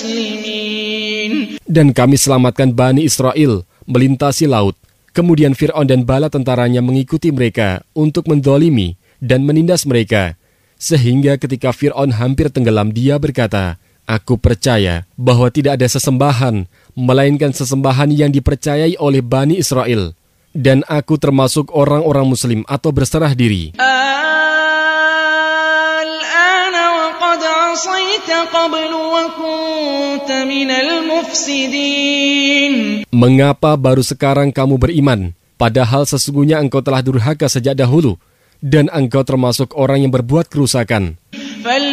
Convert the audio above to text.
مسلمين. Dan kami selamatkan Bani Israel melintasi laut. Kemudian Fir'aun dan bala tentaranya mengikuti mereka untuk mendolimi dan menindas mereka. Sehingga ketika Fir'aun hampir tenggelam, dia berkata, "Aku percaya bahwa tidak ada sesembahan, melainkan sesembahan yang dipercayai oleh Bani Israel. Dan aku termasuk orang-orang Muslim atau berserah diri." الآن وقد عصيت قبل وكنت من المفسدين. Mengapa baru sekarang kamu beriman, padahal sesungguhnya engkau telah durhaka sejak dahulu, dan engkau termasuk orang yang berbuat kerusakan.